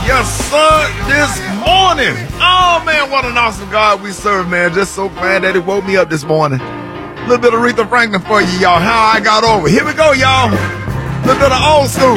Yes, sir, this morning. Oh, man, what an awesome God we serve, man. Just so glad that he woke me up this morning. A little bit of Aretha Franklin for you, y'all. How I got over. Here we go, y'all. A little bit of old school.